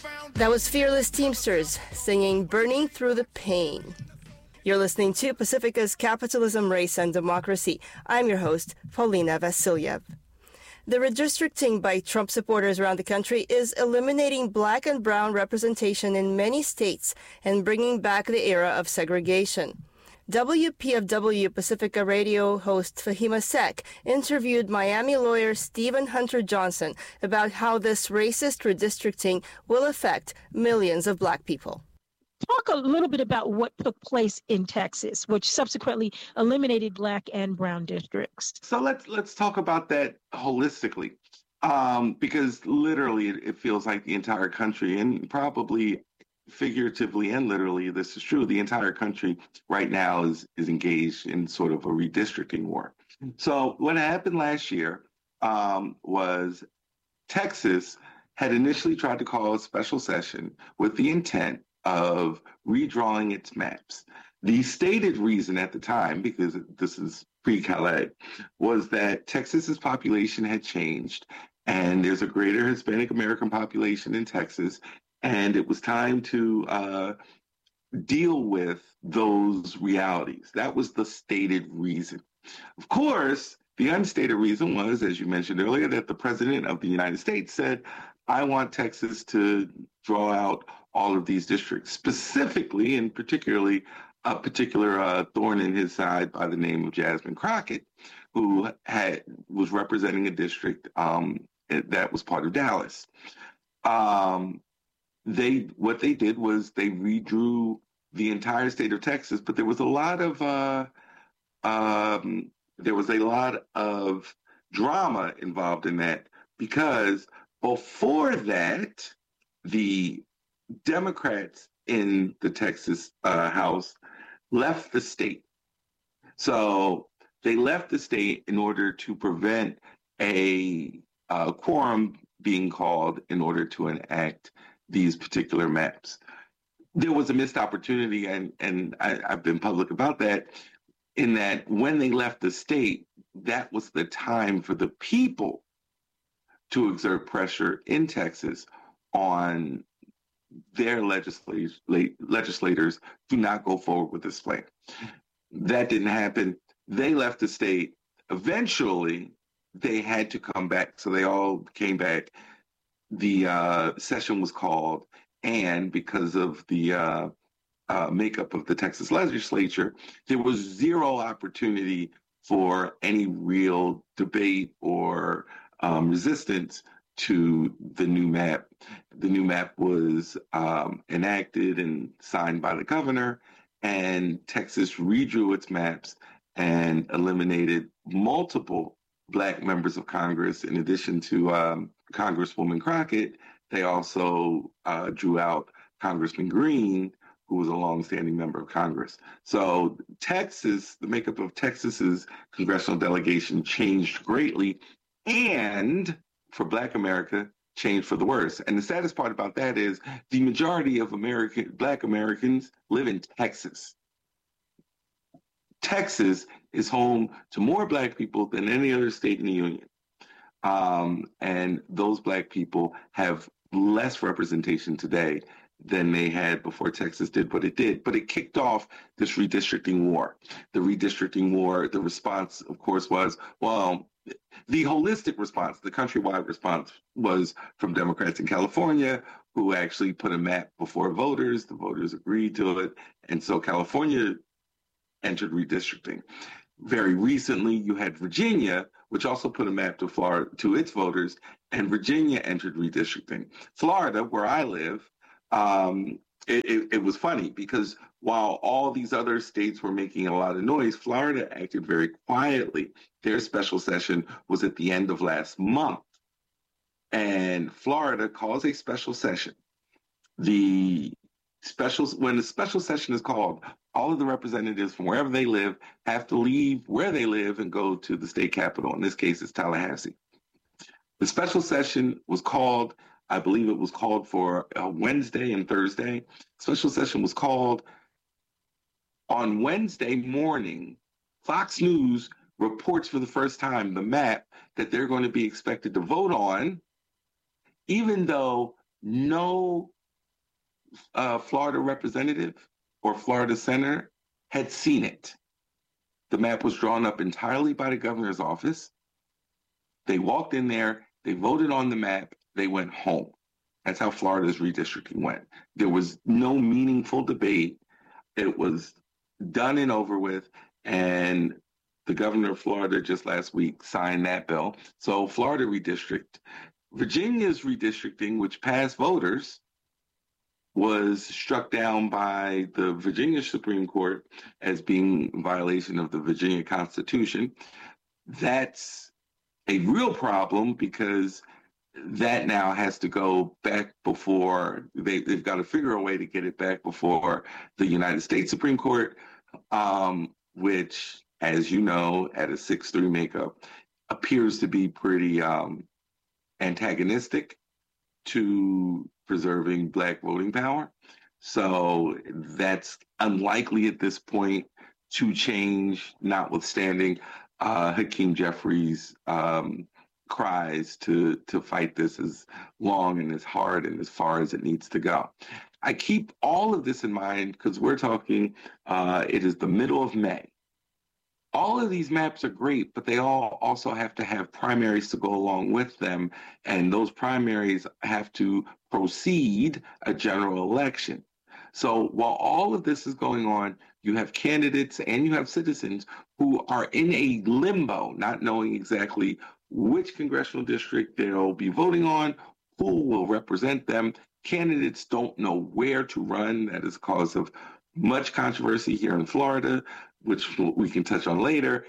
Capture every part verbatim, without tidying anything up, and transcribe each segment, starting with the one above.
That was Fearless Teamsters singing Burning Through the Pain. You're listening to Pacifica's Capitalism, Race, and Democracy. I'm your host, Paulina Vasilyev. The redistricting by Trump supporters around the country is eliminating black and brown representation in many states and bringing back the era of segregation. W P F W Pacifica radio host Fahima Sek interviewed Miami lawyer Stephen Hunter Johnson about how this racist redistricting will affect millions of black people. Talk a little bit about what took place in Texas, which subsequently eliminated black and brown districts. So let's let's talk about that holistically, um, because literally it, it feels like the entire country, and probably figuratively and literally, this is true. The entire country right now is is engaged in sort of a redistricting war. So what happened last year um, was Texas had initially tried to call a special session with the intent of redrawing its maps. The stated reason at the time, because this is pre-Calais, was that Texas's population had changed and there's a greater Hispanic American population in Texas, and it was time to uh, deal with those realities. That was the stated reason. Of course, the unstated reason was, as you mentioned earlier, that the President of the United States said, I want Texas to draw out all of these districts, specifically and particularly a particular uh, thorn in his side by the name of Jasmine Crockett, who had was representing a district um, that was part of Dallas. Um, they what they did was they redrew the entire state of Texas, but there was a lot of uh, um, there was a lot of drama involved in that, because before that, the Democrats in the Texas uh, House left the state. So they left the state in order to prevent a uh, quorum being called in order to enact these particular maps. There was a missed opportunity, and, and I, I've been public about that, in that when they left the state, that was the time for the people to exert pressure in Texas on their legislators, legislators to not go forward with this plan. That didn't happen. They left the state. Eventually, they had to come back, so they all came back. The uh, session was called, and because of the uh, uh, makeup of the Texas legislature, there was zero opportunity for any real debate or um, resistance to the new map. The new map was um, enacted and signed by the governor, and Texas redrew its maps and eliminated multiple Black members of Congress. In addition to um, Congresswoman Crockett, they also uh, drew out Congressman Green, who was a longstanding member of Congress. So Texas, the makeup of Texas's congressional delegation changed greatly, and for Black America, changed for the worse. And the saddest part about that is the majority of American Black Americans live in Texas. Texas is home to more Black people than any other state in the union. Um, and those Black people have less representation today than they had before Texas did what it did. But it kicked off this redistricting war. The redistricting war, the response, of course, was, well, the holistic response, the countrywide response, was from Democrats in California, who actually put a map before voters. The voters agreed to it. And so California entered redistricting. Very recently, you had Virginia, which also put a map to Florida, to its voters, and Virginia entered redistricting. Florida, where I live, um, it, it, it was funny because while all these other states were making a lot of noise, Florida acted very quietly. Their special session was at the end of last month, and Florida calls a special session. The special, when the special session is called, all of the representatives from wherever they live have to leave where they live and go to the state capitol. In this case, it's Tallahassee. The special session was called, I believe it was called for uh, Wednesday and Thursday. Special session was called on Wednesday morning. Fox News reports for the first time the map that they're going to be expected to vote on, even though no uh, Florida representative or Florida senator had seen it. The map was drawn up entirely by the governor's office. They walked in there, they voted on the map, they went home. That's how Florida's redistricting went. There was no meaningful debate. It was done and over with, and the governor of Florida just last week signed that bill. So Florida redistrict. Virginia's redistricting, which passed voters, was struck down by the Virginia Supreme Court as being a violation of the Virginia Constitution. That's a real problem because that now has to go back before, they, they've got to figure a way to get it back before the United States Supreme Court, um, which, as you know, at a six three makeup, appears to be pretty um, antagonistic to preserving Black voting power. So that's unlikely at this point to change, notwithstanding uh, Hakeem Jeffries' um, cries to, to fight this as long and as hard and as far as it needs to go. I keep all of this in mind because we're talking, uh, it is the middle of May. All of these maps are great, but they all also have to have primaries to go along with them. And those primaries have to precede a general election. So while all of this is going on, you have candidates and you have citizens who are in a limbo, not knowing exactly which congressional district they'll be voting on, who will represent them. Candidates don't know where to run. That is a cause of much controversy here in Florida, which we can touch on later.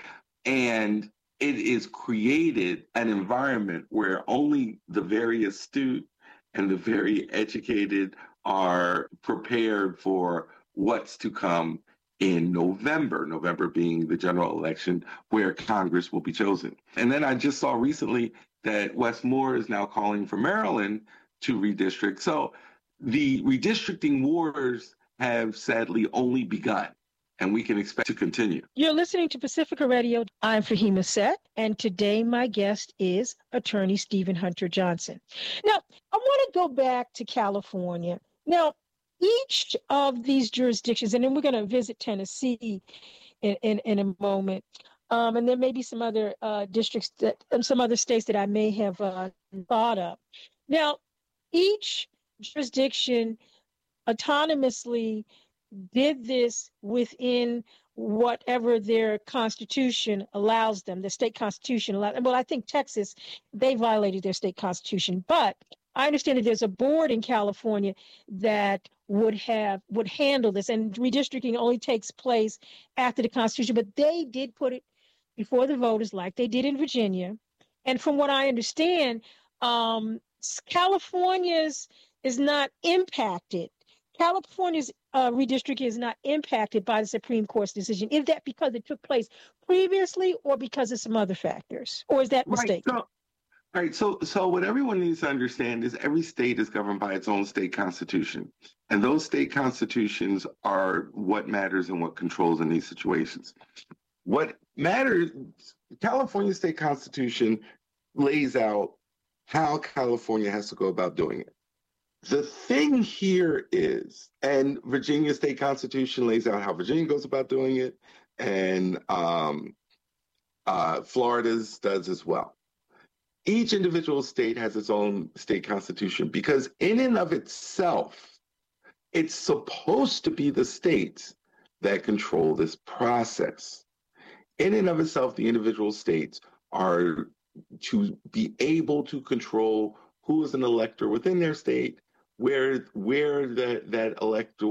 And it is created an environment where only the very astute and the very educated are prepared for what's to come in November, November being the general election where Congress will be chosen. And then I just saw recently that Wes Moore is now calling for Maryland to redistrict. So the redistricting wars have sadly only begun, and we can expect to continue. You're listening to Pacifica Radio. I'm Fahima Sett, and today my guest is attorney Stephen Hunter Johnson. Now, I want to go back to California. Now, each of these jurisdictions, and then we're going to visit Tennessee in, in, in a moment, um, and there may be some other uh, districts, that um, some other states that I may have uh, thought of. Now, each jurisdiction autonomously did this within whatever their constitution allows them, the state constitution allows. Well, I think Texas, they violated their state constitution, but I understand that there's a board in California that would have would handle this, and redistricting only takes place after the Constitution, but they did put it before the voters like they did in Virginia. And from what I understand, um, California's is not impacted. California's uh, redistricting is not impacted by the Supreme Court's decision. Is that because it took place previously or because of some other factors? Or is that mistaken? Right, so- All right, so so what everyone needs to understand is every state is governed by its own state constitution. And those state constitutions are what matters and what controls in these situations. What matters, California state constitution lays out how California has to go about doing it. The thing here is, and Virginia state constitution lays out how Virginia goes about doing it, and um, uh, Florida's does as well. Each individual state has its own state constitution because in and of itself, it's supposed to be the states that control this process. In and of itself, the individual states are to be able to control who is an elector within their state, where, where that, that elector